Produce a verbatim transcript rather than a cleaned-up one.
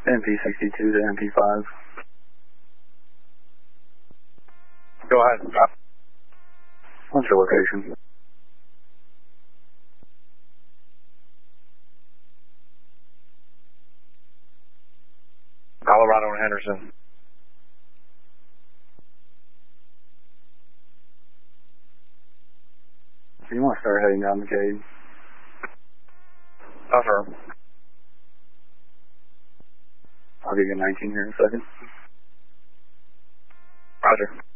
M P sixty-two to M P five. Go ahead. What's your location? Colorado and Henderson. So you want to start heading down the Cade? Affirm. I'll give you a nineteen here in a second. Roger.